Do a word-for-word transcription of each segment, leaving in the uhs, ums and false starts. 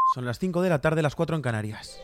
Son las cinco de la tarde, las cuatro en Canarias.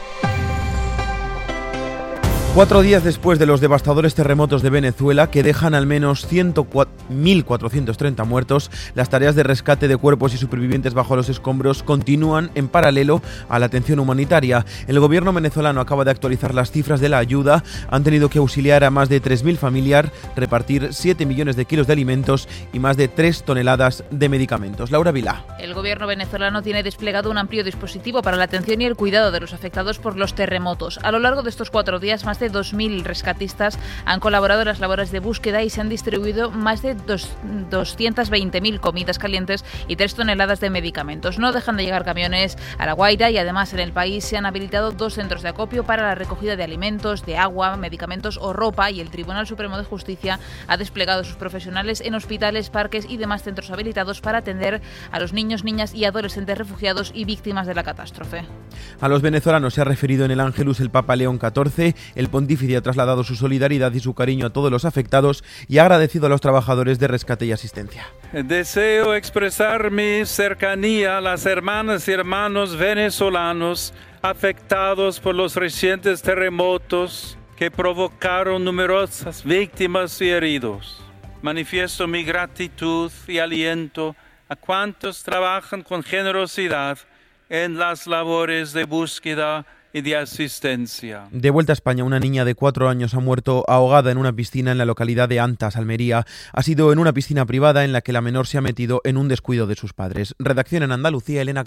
Cuatro días después de los devastadores terremotos de Venezuela, que dejan al menos mil cuatrocientos treinta muertos, las tareas de rescate de cuerpos y supervivientes bajo los escombros continúan en paralelo a la atención humanitaria. El gobierno venezolano acaba de actualizar las cifras de la ayuda. Han tenido que auxiliar a más de tres mil familias, repartir siete millones de kilos de alimentos y más de tres toneladas de medicamentos. Laura Vilá. El gobierno venezolano tiene desplegado un amplio dispositivo para la atención y el cuidado de los afectados por los terremotos. A lo largo de estos cuatro días, más de dos mil rescatistas han colaborado en las labores de búsqueda y se han distribuido más de doscientas veinte mil comidas calientes y tres toneladas de medicamentos. No dejan de llegar camiones a La Guaira y además en el país se han habilitado dos centros de acopio para la recogida de alimentos, de agua, medicamentos o ropa, y el Tribunal Supremo de Justicia ha desplegado sus profesionales en hospitales, parques y demás centros habilitados para atender a los niños, niñas y adolescentes refugiados y víctimas de la catástrofe. A los venezolanos se ha referido en el Ángelus el Papa León catorce. El pontífice ha trasladado su solidaridad y su cariño a todos los afectados y ha agradecido a los trabajadores de rescate y asistencia. Deseo expresar mi cercanía a las hermanas y hermanos venezolanos afectados por los recientes terremotos que provocaron numerosas víctimas y heridos. Manifiesto mi gratitud y aliento a cuantos trabajan con generosidad en las labores de búsqueda y de asistencia. De vuelta a España, una niña de cuatro años ha muerto ahogada en una piscina en la localidad de Antas, Almería. Ha sido en una piscina privada en la que la menor se ha metido en un descuido de sus padres. Redacción en Andalucía, Elena